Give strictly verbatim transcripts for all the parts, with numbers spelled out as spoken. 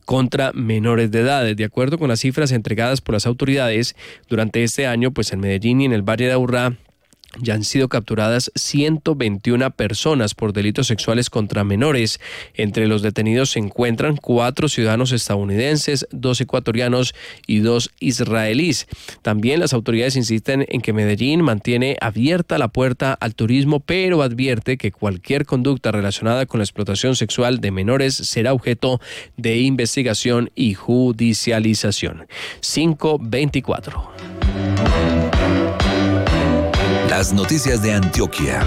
contra menores de edad. De acuerdo con las cifras entregadas por las autoridades, durante este año, pues en Medellín y en el Valle de Aburrá, ya han sido capturadas ciento veintiuna personas por delitos sexuales contra menores. Entre los detenidos se encuentran cuatro ciudadanos estadounidenses, dos ecuatorianos y dos israelíes. También las autoridades insisten en que Medellín mantiene abierta la puerta al turismo, pero advierte que cualquier conducta relacionada con la explotación sexual de menores será objeto de investigación y judicialización. cinco veinticuatro. Las noticias de Antioquia.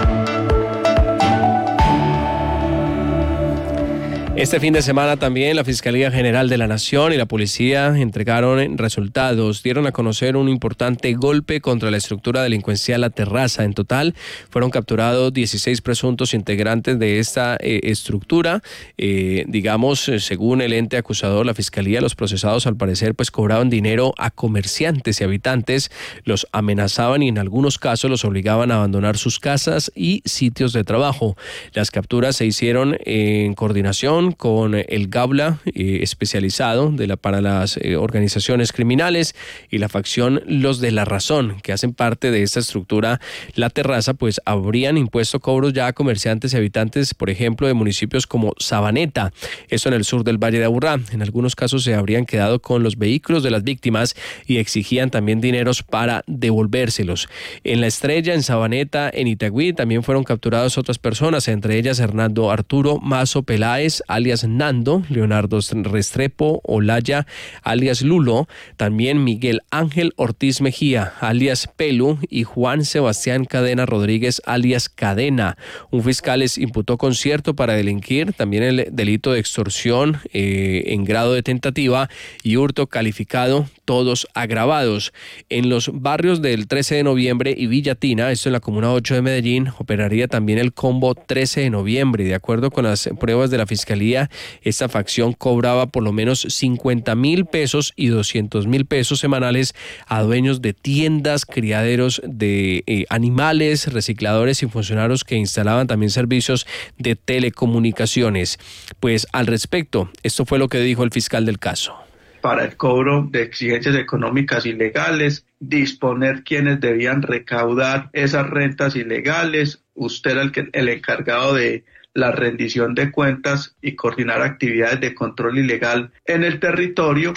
Este fin de semana también la Fiscalía General de la Nación y la Policía entregaron resultados, dieron a conocer un importante golpe contra la estructura delincuencial La Terraza. En total fueron capturados dieciséis presuntos integrantes de esta eh, estructura. Eh, digamos, según el ente acusador, la Fiscalía, los procesados al parecer pues cobraban dinero a comerciantes y habitantes, los amenazaban y en algunos casos los obligaban a abandonar sus casas y sitios de trabajo. Las capturas se hicieron en coordinación con el Gabla eh, especializado de la, para las eh, organizaciones criminales y la facción Los de la Razón, que hacen parte de esta estructura La Terraza, pues habrían impuesto cobros ya a comerciantes y habitantes, por ejemplo, de municipios como Sabaneta, esto en el sur del Valle de Aburrá. En algunos casos se habrían quedado con los vehículos de las víctimas y exigían también dineros para devolvérselos. En La Estrella, en Sabaneta, en Itagüí, también fueron capturadas otras personas, entre ellas Hernando Arturo Mazo Peláez, alias Nando, Leonardo Restrepo Olaya, alias Lulo, también Miguel Ángel Ortiz Mejía, alias Pelu, y Juan Sebastián Cadena Rodríguez, alias Cadena. Un fiscal les imputó concierto para delinquir, también el delito de extorsión eh, en grado de tentativa y hurto calificado, todos agravados. En los barrios del trece de noviembre y Villatina, esto en la Comuna ocho de Medellín, operaría también el combo trece de noviembre. De acuerdo con las pruebas de la Fiscalía, esta facción cobraba por lo menos cincuenta mil pesos y doscientos mil pesos semanales a dueños de tiendas, criaderos de eh, animales, recicladores y funcionarios que instalaban también servicios de telecomunicaciones. Pues al respecto, esto fue lo que dijo el fiscal del caso. Para el cobro de exigencias económicas ilegales, disponer quienes debían recaudar esas rentas ilegales, usted era el, que, el encargado de la rendición de cuentas y coordinar actividades de control ilegal en el territorio.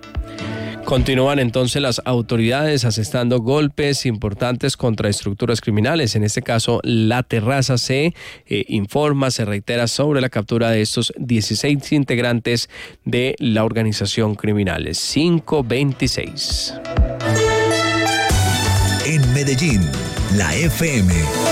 Continúan entonces las autoridades asestando golpes importantes contra estructuras criminales. En este caso, La Terraza se eh, informa, se reitera sobre la captura de estos dieciséis integrantes de la organización criminal. cinco veintiséis. En Medellín, la F M.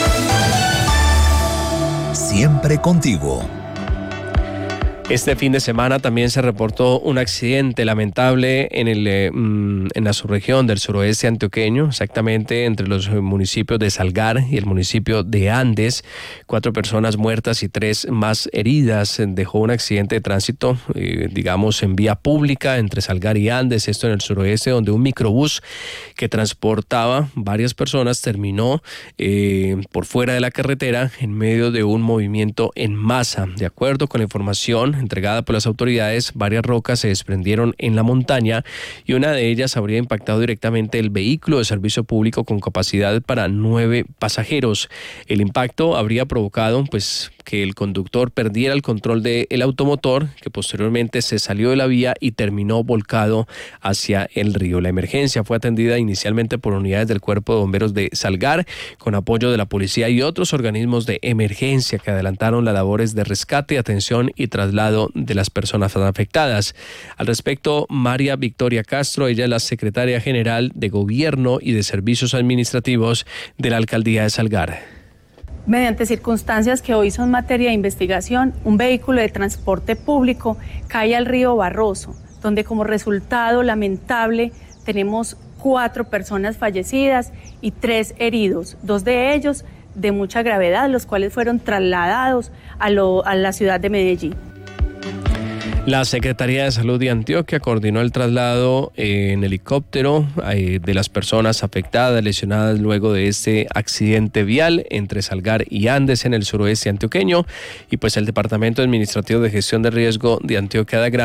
Siempre contigo. Este fin de semana también se reportó un accidente lamentable en, el, eh, en la subregión del suroeste antioqueño, exactamente entre los municipios de Salgar y el municipio de Andes. Cuatro personas muertas y tres más heridas. Dejó un accidente de tránsito, eh, digamos, en vía pública entre Salgar y Andes, esto en el suroeste, donde un microbús que transportaba varias personas terminó eh, por fuera de la carretera en medio de un movimiento en masa. De acuerdo con la información entregada por las autoridades, varias rocas se desprendieron en la montaña y una de ellas habría impactado directamente el vehículo de servicio público con capacidad para nueve pasajeros. El impacto habría provocado pues que el conductor perdiera el control del automotor, que posteriormente se salió de la vía y terminó volcado hacia el río. La emergencia fue atendida inicialmente por unidades del Cuerpo de Bomberos de Salgar, con apoyo de la policía y otros organismos de emergencia que adelantaron las labores de rescate, atención y traslado de las personas afectadas. Al respecto, María Victoria Castro, ella es la secretaria general de Gobierno y de Servicios Administrativos de la Alcaldía de Salgar. Mediante circunstancias que hoy son materia de investigación, un vehículo de transporte público cae al río Barroso, donde como resultado lamentable tenemos cuatro personas fallecidas y tres heridos, dos de ellos de mucha gravedad, los cuales fueron trasladados a, lo, a la ciudad de Medellín. La Secretaría de Salud de Antioquia coordinó el traslado en helicóptero eh, de las personas afectadas, lesionadas luego de este accidente vial entre Salgar y Andes en el suroeste antioqueño, y pues el Departamento Administrativo de Gestión de Riesgo de Antioquia de Agrado